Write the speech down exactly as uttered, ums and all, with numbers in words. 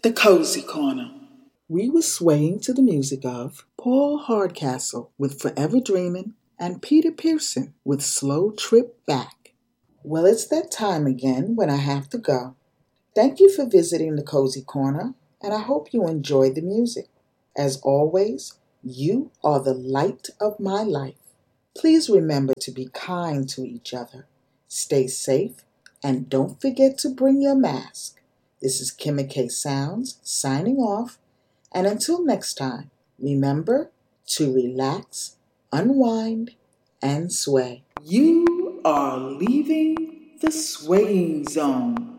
The Cozy Corner. We were swaying to the music of Paul Hardcastle with Forever Dreamin' and Peter Pearson with Slow Trip Back. Well, it's that time again when I have to go. Thank you for visiting the Cozy Corner, and I hope you enjoyed the music. As always, you are the light of my life. Please remember to be kind to each other. Stay safe, and don't forget to bring your mask. This is Kimmy K Sounds signing off, and until next time, remember to relax, unwind, and sway. You are leaving the swaying zone.